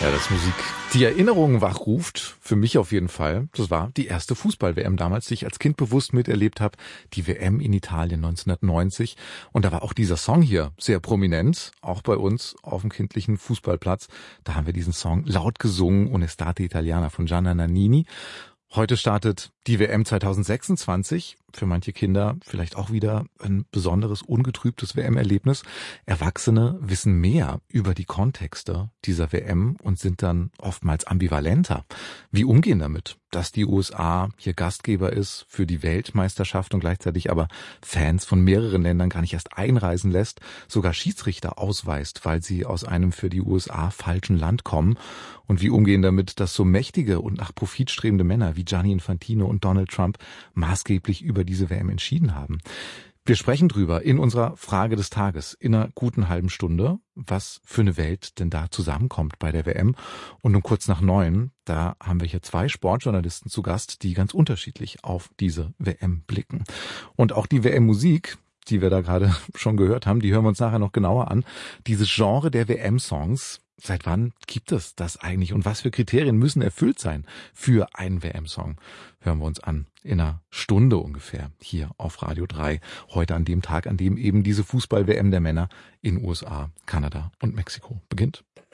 Ja, dass Musik die Erinnerungen wachruft, für mich auf jeden Fall. Das war die erste Fußball-WM damals, die ich als Kind bewusst miterlebt habe. Die WM in Italien 1990. Und da war auch dieser Song hier sehr prominent, auch bei uns auf dem kindlichen Fußballplatz. Da haben wir diesen Song laut gesungen, Un'estate Italiana von Gianna Nannini. Heute startet die WM 2026. Für manche Kinder vielleicht auch wieder ein besonderes, ungetrübtes WM-Erlebnis. Erwachsene wissen mehr über die Kontexte dieser WM und sind dann oftmals ambivalenter. Wie umgehen damit, dass die USA hier Gastgeber ist für die Weltmeisterschaft und gleichzeitig aber Fans von mehreren Ländern gar nicht erst einreisen lässt, sogar Schiedsrichter ausweist, weil sie aus einem für die USA falschen Land kommen. Und wie umgehen damit, dass so mächtige und nach Profit strebende Männer wie Gianni Infantino und Donald Trump maßgeblich über diese WM entschieden haben. Wir sprechen drüber in unserer Frage des Tages in einer guten halben Stunde, was für eine Welt denn da zusammenkommt bei der WM. Und um kurz nach 9, da haben wir hier 2 Sportjournalisten zu Gast, die ganz unterschiedlich auf diese WM blicken. Und auch die WM-Musik, die wir da gerade schon gehört haben, die hören wir uns nachher noch genauer an. Dieses Genre der WM-Songs, seit wann gibt es das eigentlich und was für Kriterien müssen erfüllt sein für einen WM-Song? Hören wir uns an in einer Stunde ungefähr hier auf Radio 3. Heute an dem Tag, an dem eben diese Fußball-WM der Männer in USA, Kanada und Mexiko beginnt.